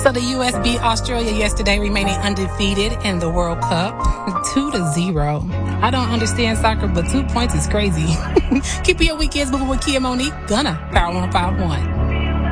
So the U.S. beat Australia yesterday, remaining undefeated in the World Cup, 2-0. I don't understand soccer, but 2 points is crazy. Keep your weekends moving with Kia Monique, Gunna, Power 151.